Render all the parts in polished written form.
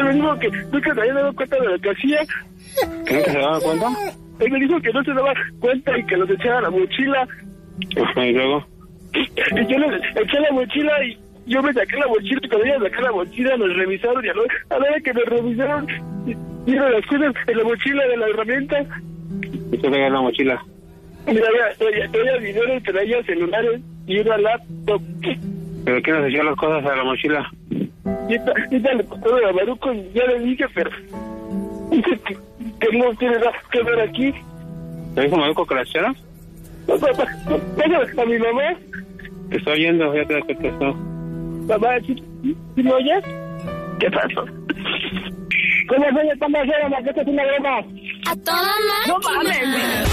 que me dijo que nunca se había dado cuenta de lo que hacía. ¿Que nunca se daba cuenta? Él me dijo que no se daba cuenta y que los echaba a la mochila. Ajá, ¿y luego? Y yo les eché la mochila y yo me saqué la mochila. Y cuando ella sacó la mochila, nos revisaron. Y a la hora que me revisaron, vieron las cosas en la mochila de la herramienta. ¿Y qué traía en la mochila? Mira, traía dinero, traía celulares y una laptop. ¿Pero quién nos echó las cosas a la mochila? Y esta le pasó a Maruco y ya le dije, pero dice que no tiene nada que ver aquí. ¿Te dijo Maruco que la echara? Papá, a mi mamá. Te estoy oyendo, ya te contestó. Mamá, ¿sí me oyes? ¿Qué pasó? ¿Cómo se le toma a mamá? ¿Qué es una broma? A toda máquina. No mames.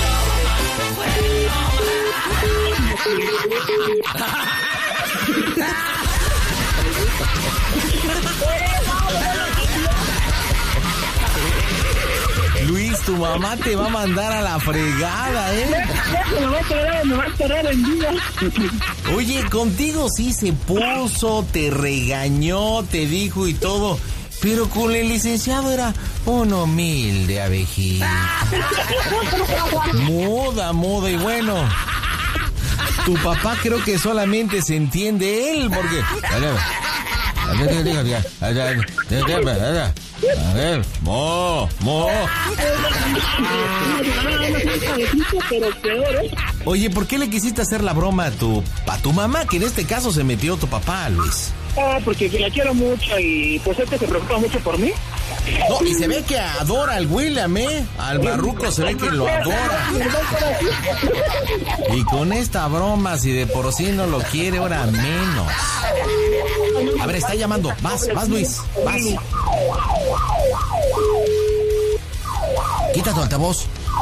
Luis, tu mamá te va a mandar a la fregada, ¿eh? Me va a cerrar en vida. Oye, contigo sí se puso, te regañó, te dijo y todo, pero con el licenciado era un humilde abejita. Muda, y bueno, tu papá creo que solamente se entiende él, porque... A ver, mo. Oye, ¿por qué le quisiste hacer la broma a tu mamá? Que en este caso se metió tu papá, Luis. Porque la quiero mucho y pues este se preocupa mucho por mí. No, y se ve que adora al William, ¿eh? Al Marruco se ve que lo adora. Y con esta broma, si de por sí no lo quiere, ahora menos. A ver, está llamando. Vas, Luis, vas. Quita tu altavoz.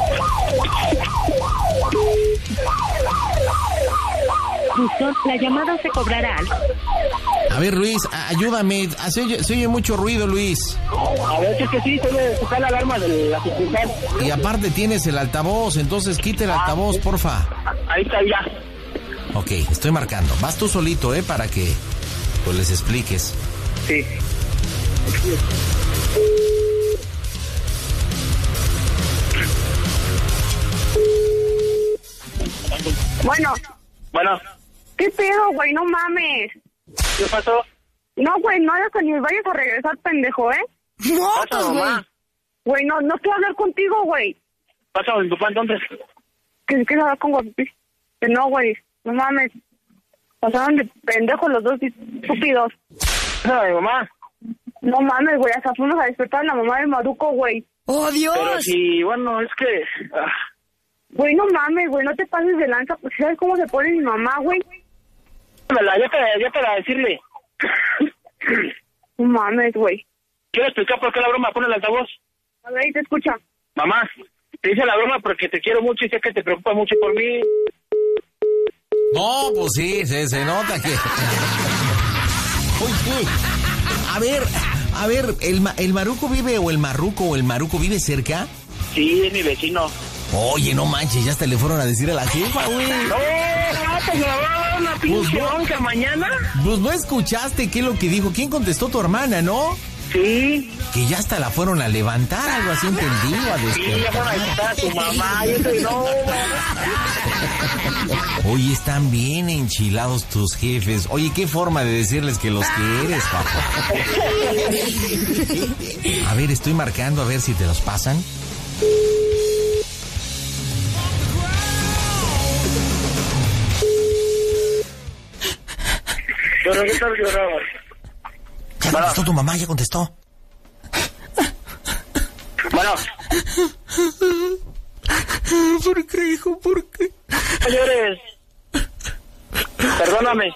La llamada se cobrará. A ver, Luis, ayúdame. Se oye mucho ruido, Luis. A ver, es que sí, se debe tocar la alarma de la sucursal. Y aparte tienes el altavoz, entonces quita el altavoz, porfa. Ahí está, ya. Ok, estoy marcando. Vas tú solito, para que pues les expliques. Sí. Bueno. ¿Qué pedo, güey? No mames. ¿Qué pasó? No, güey, no hagas que ni vayas a regresar, pendejo, ¿eh? Pasa, mamá. Güey, no quiero hablar contigo, güey. Pasa a mi papá entonces. ¿Qué hablar con papi? Que no, güey, no mames. Pasaron de pendejos los dos estúpidos. Pasa a mi mamá. No mames, güey, hasta fuimos a despertar a la mamá de Maruco, güey. ¡Oh, Dios! Pero sí, bueno, es que... Güey, no mames, güey, no te pases de lanza, porque ¿sabes cómo se pone mi mamá, güey? Ya para decirle. No mames, güey. Quiero explicar por qué la broma pone el altavoz. A ver, ahí te escucha. Mamá, te hice la broma porque te quiero mucho y sé que te preocupa mucho por mí. No, pues sí, se nota que... Oye, a ver, ¿el Maruco vive o el Maruco vive cerca? Sí, es mi vecino. Oye, no manches, ya hasta le fueron a decir a la jefa, güey. No, te me va a dar una pinche bronca mañana. Pues no escuchaste qué es lo que dijo. ¿Quién contestó? Tu hermana, ¿no? Sí. Que ya hasta la fueron a levantar, algo así entendido, a Sí, ya fueron a levantar a tu mamá, yo soy no. Oye, están bien enchilados tus jefes. Oye, qué forma de decirles que los quieres, papá. A ver, estoy marcando a ver si te los pasan. Pero ¿qué tal llorabas? Ya contestó tu mamá, ya contestó. Bueno. ¿Por qué, hijo? ¿Por qué? No llores. Perdóname.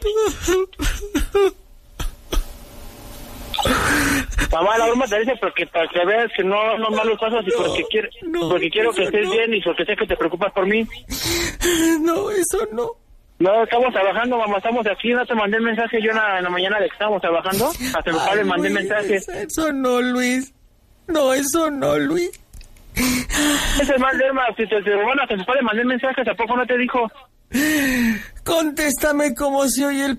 Mamá, la broma te dice porque para que veas que no lo pasas y porque quiero que estés bien y porque sé que te preocupas por mí. No, eso no. No, estamos trabajando, mamá, estamos aquí, no te mandé el mensaje yo en la mañana de que estábamos trabajando, hasta mi papá le mandé mensaje. Eso no, Luis. No, eso no, Luis. Ese es mal tema, si te bueno, hasta mi papá le mandé mensajes, ¿a poco no te dijo? Contéstame como se oye el